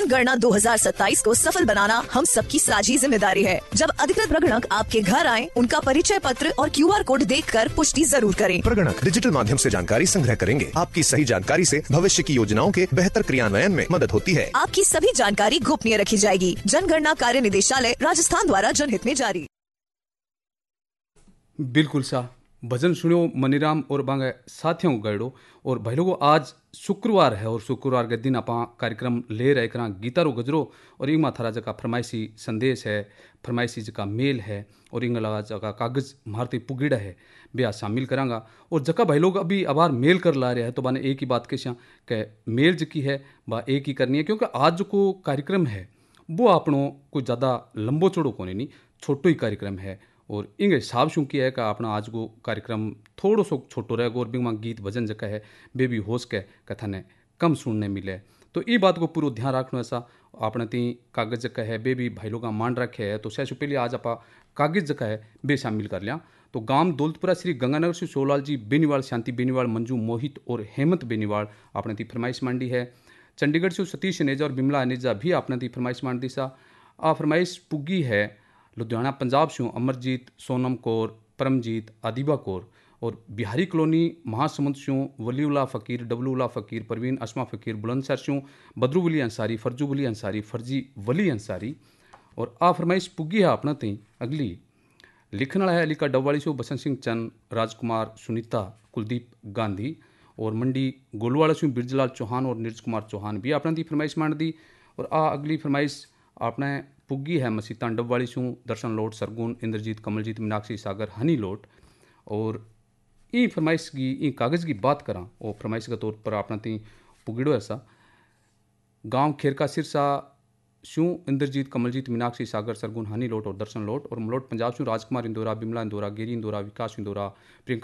जनगणना 2027 को सफल बनाना हम सबकी साझी जिम्मेदारी है। जब अधिकृत प्रगणक आपके घर आए, उनका परिचय पत्र और QR कोड देखकर पुष्टि जरूर करें। प्रगणक डिजिटल माध्यम से जानकारी संग्रह करेंगे। आपकी सही जानकारी से भविष्य की योजनाओं के बेहतर क्रियान्वयन में मदद होती है। आपकी सभी जानकारी गोपनीय रखी जाएगी। जनगणना कार्य निदेशालय राजस्थान द्वारा जनहित में जारी। बिल्कुल सा भजन सुनियो मनीराम और बांगे साथियों को गैडो। और भाई लोगों, आज शुक्रवार है और शुक्रवार के दिन आप कार्यक्रम ले रहे करा गीता रो गजरो। और इंग थारा जगह फरमाइशी संदेश है, फरमाइशी जगह मेल है और इंग लगा जगह कागज मारती पुगिड़ा है बे शामिल करांगा। और जगह भाई लोग अभी अबार मेल कर ला रहे हैं तो बाने एक ही बात के मेल जकी है बा एक ही करनी है, क्योंकि आज जो को कार्यक्रम है वो आपनों कोई ज़्यादा लंबो चौड़ो कोने नहीं, छोटो ही कार्यक्रम है। और इंग हिसाब शू किया है कि अपना आज को कार्यक्रम थोड़ो सो छोटो रहेगा और बिंग गीत भजन जगह है बे भी होश के कथा ने कम सुनने मिले। तो ये बात को पूरा ध्यान रखना ऐसा आपने ती कागज जगह है बे भी भाई लोग मान रखे है। तो सबसे पहले आज आप कागज जगह है बे शामिल कर लिया। तो गांव दौलतपुरा श्री गंगानगर से सोलाल जी बेनीवाल, शांति बेनीवाल, मंजू मोहित और हेमंत बेनीवाल आपने ती फरमाइश मांडी है। चंडीगढ़ से सतीश अनेजा और बिमला अनेजा भी आपने ती फरमाइश मांडी सा। आ फरमाइश पुगी है लुधियाना पंजाब से अमरजीत, सोनम कौर, परमजीत, आदिबा कौर। और बिहारी कॉलोनी महासमुंद से वलीउल्ला फ़कीर, डबलुल्ला फ़कीर, परवीन असमा फ़कीर, बुलंदशहर से बदरू वली अंसारी, फर्जू वली अंसारी, फर्जी वली अंसारी। और आ फरमाइश पुगी है अपना तीन अगली लिखने वाला है अलीका डबवाली से बसंत सिंह चंद, राजकुमार, सुनीता, कुलदीप गांधी। और मंडी गोलवाड़ा से बिरजलाल चौहान और नीरज कुमार चौहान भी अपना दी फरमाइश मान दी। और आ अगली फरमाइश आपने पुगी है मसीता डबवाड़ी से दर्शन लोट, सरगुन, इंद्रजीत, कमलजीत, मीनाक्षी, सागर, हनी लोट। और ई फरमाइश की ई कागज़ की बात करा और फरमाइश के तौर पर अपना ती पुगिड़ो ऐसा गांव खेरका सिरसा शू इंद्रजीत, कमलजीत, मीनाक्षी, सागर, सरगुन, हनी लोट और दर्शन लोट। और मलोट पंजाब शू राजकुमार इंदौरा, बिमला इंदौरा, गिरी इंदौरा, विकास इंदौरा, प्रियंका